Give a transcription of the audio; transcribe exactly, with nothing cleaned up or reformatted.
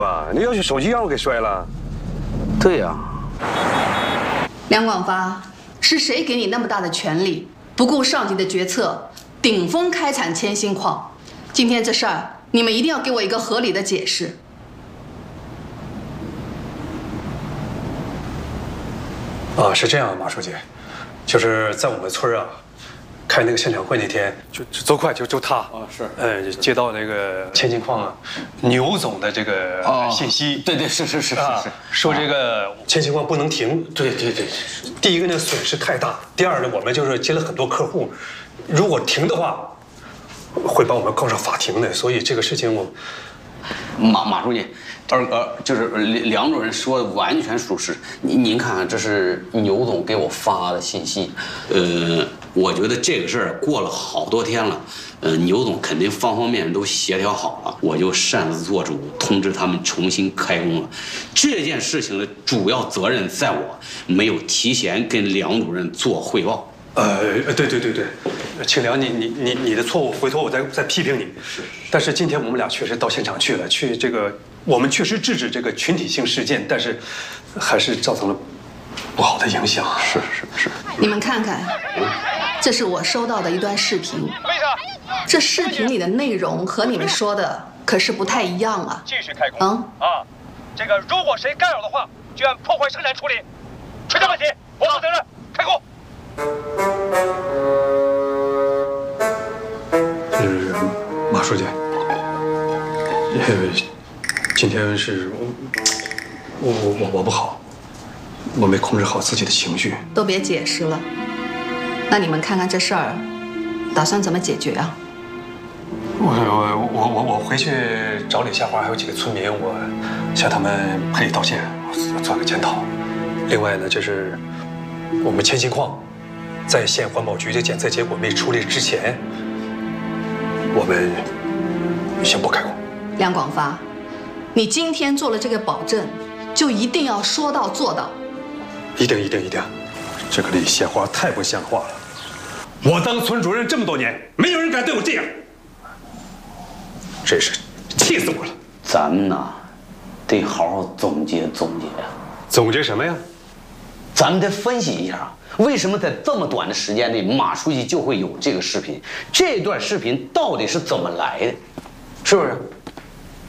吧，你要是手机让我给摔了。 对呀、 啊。梁广发，是谁给你那么大的权利，不顾上级的决策，顶风开采铅锌矿？今天这事儿，你们一定要给我一个合理的解释。 啊，是这样，马书记，就是在我们村啊。 开那个现场会那天，就就邹快就就他啊是，呃，接到那个铅锌矿啊，牛总的这个信息， 对对是是是是是， 说这个铅锌矿不能停， 对对对， 第一个呢损失太大，第二呢我们就是接了很多客户，如果停的话，会把我们告上法庭的，所以这个事情我， 马马书记。 二哥就是梁主任说的完全属实。您您看看，这是牛总给我发的信息。呃，我觉得这个事儿过了好多天了，呃，牛总肯定方方面面都协调好了，我就擅自做主，通知他们重新开工了。这件事情的主要责任在我，没有提前跟梁主任做汇报。 呃，对对对对，庆良，你你你你的错误，回头我再再批评你。是，但是今天我们俩确实到现场去了，去这个我们确实制止这个群体性事件，但是还是造成了不好的影响。 是是是。 你们看看，这是我收到的一段视频。这视频里的内容和你们说的可是不太一样啊。 继续开工。 嗯啊，这个如果谁干扰的话，就按破坏生产处理。出现问题，我负责任。开工。 是马书记，呃，今天是我我我我不好，我没控制好自己的情绪。 都别解释了，那你们看看这事儿，打算怎么解决啊？ 我我我我我回去找李夏华还有几个村民，我向他们赔礼道歉，我做个检讨。另外呢，就是我们铅锌矿。 在县环保局的检测结果没出来之前，我们先不开工。 梁广发，你今天做了这个保证，就一定要说到做到。 一定一定一定！这个李县花太不像话了。我当村主任这么多年，没有人敢对我这样，真是气死我了。 咱们呐，得好好总结总结呀。 总结什么呀？ 咱们得分析一下。 为什么在这么短的时间内，马书记就会有这个视频？这段视频到底是怎么来的？是不是？